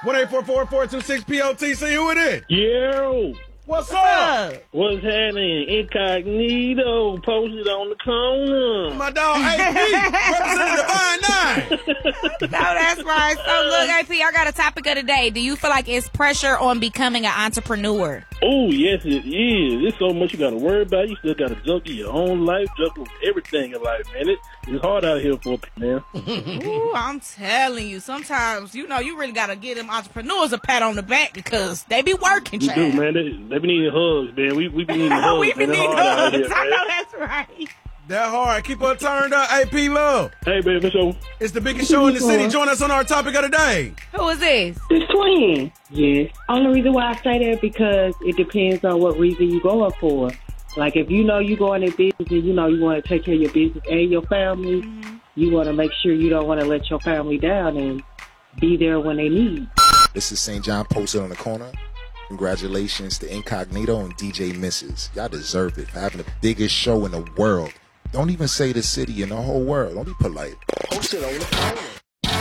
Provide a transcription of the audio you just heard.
1-844-426-POTC. Who it is? Yo, What's up? what's happening? Incognito posted on the corner. My dog AP, representing Divine 9. No, that's right. So look, AP, I got a topic of the day. Do you feel like it's pressure on becoming an entrepreneur? Oh, yes, it is. There's so much you got to worry about. You still got to juggle your own life, juggle everything in life, man. It's hard out here for man. Ooh, I'm telling you, sometimes, you really got to give them entrepreneurs a pat on the back because they be working, We child. do, man. They be needing hugs, man. We be needing hugs. We be man. It's needing hard out hugs. here, I man. know that's right. That hard. Keep her turned up. AP Love. Hey, baby, so It's the biggest show in the city. Join us on our topic of the day. Who is this? It's twin. Yes. Only reason why I say that because it depends on what reason you going for. Like if you know you going in business and you know you want to take care of your business and your family, you want to make sure you don't want to let your family down and be there when they need. This is St. John posted on the corner. Congratulations to Incognito and DJ Mrs. Y'all deserve it for having the biggest show in the world. Don't even say the city in the whole world. Don't be polite. Posted on the corner.